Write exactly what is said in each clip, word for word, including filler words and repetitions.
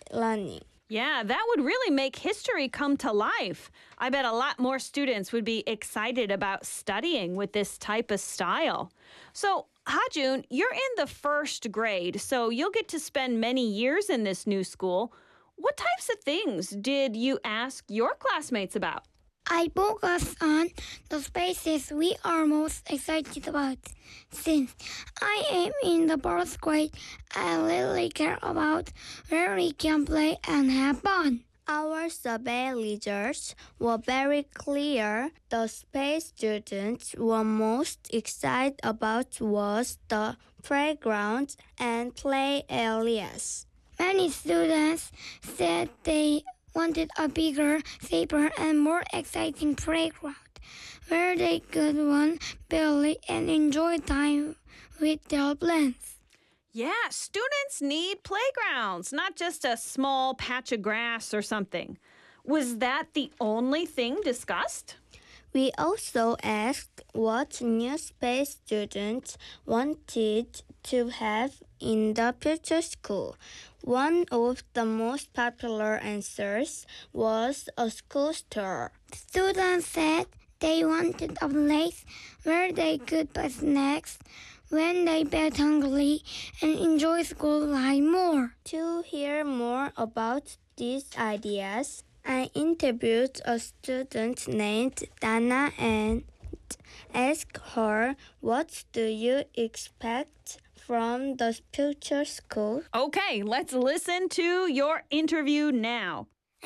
learning. Yeah, that would really make history come to life. I bet a lot more students would be excited about studying with this type of style. So, Hajun, you're in the first grade, so you'll get to spend many years in this new school. What types of things did you ask your classmates about? I focus on the spaces we are most excited about. Since I am in the first grade, I really care about where we can play and have fun. Our survey results were very clear. The space students were most excited about was the playground and play areas. Many students said they wanted a bigger, safer, and more exciting playground where they could run freely and enjoy time with their friends. Yeah, students need playgrounds, not just a small patch of grass or something. Was that the only thing discussed? We also asked what new space students wanted to have in the future school. One of the most popular answers was a school store. Students said they wanted a place where they could buy snacks when they felt hungry and enjoy school life more. To hear more about these ideas, I interviewed a student named Dana and asked her, what do you expect from the future school? Okay, let's listen to your interview now.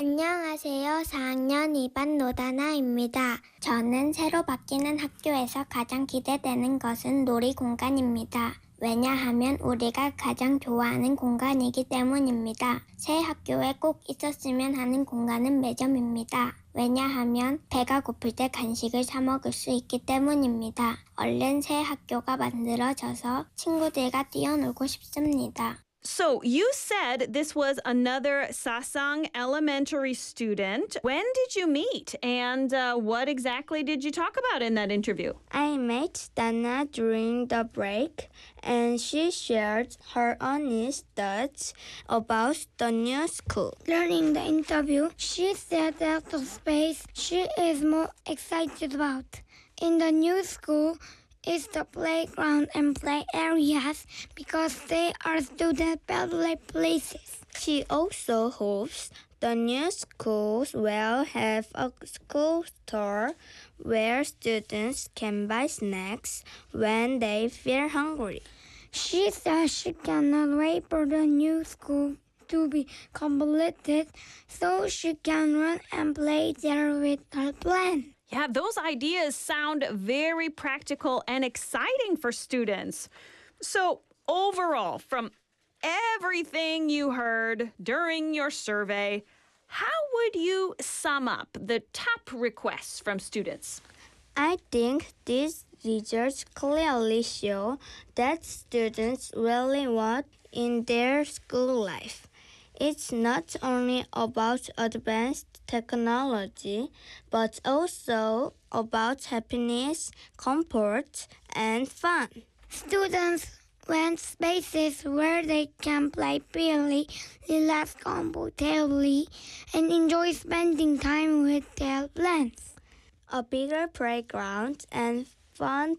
안녕하세요. 사 학년 이 반 노다나입니다. 저는 새로 바뀌는 학교에서 가장 기대되는 것은 놀이 공간입니다. 왜냐하면 우리가 가장 좋아하는 공간이기 때문입니다. 새 학교에 꼭 있었으면 하는 공간은 매점입니다. 왜냐하면 배가 고플 때 간식을 사 먹을 수 있기 때문입니다. 얼른 새 학교가 만들어져서 친구들과 뛰어놀고 싶습니다. So you said this was another Sasang elementary student. When did you meet? And uh, what exactly did you talk about in that interview? I met Dana during the break, and she shared her honest thoughts about the new school. During the interview, she said that the space she is more excited about in the new school is the playground and play areas because they are student-friendly places. She also hopes the new schools will have a school store where students can buy snacks when they feel hungry. She says she cannot wait for the new school to be completed so she can run and play there with her friends. Yeah, those ideas sound very practical and exciting for students. So, overall, from everything you heard during your survey, how would you sum up the top requests from students? I think these results clearly show that students really want in their school life. It's not only about advanced technology, but also about happiness, comfort, and fun. Students want spaces where they can play freely, relax comfortably, and enjoy spending time with their friends. A bigger playground and fun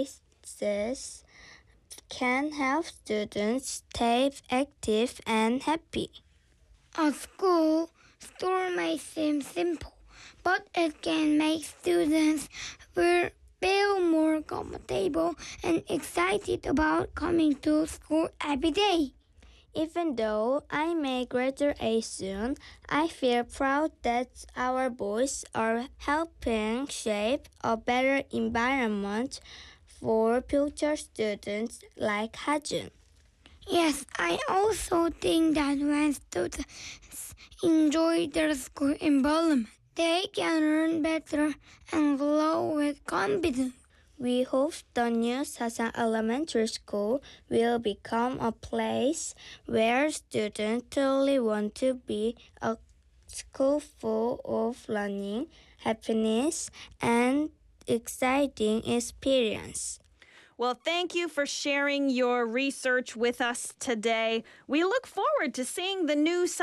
places can help students stay active and happy. A school store may seem simple, but it can make students feel feel more comfortable and excited about coming to school every day. Even though I may graduate soon, I feel proud that our boys are helping shape a better environment for future students like Hajun. Yes, I also think that when students enjoy their school environment, they can learn better and grow with confidence. We hope the new Sasang Elementary School will become a place where students truly want to be, a school full of learning, happiness, and exciting experience. Well, thank you for sharing your research with us today. We look forward to seeing the new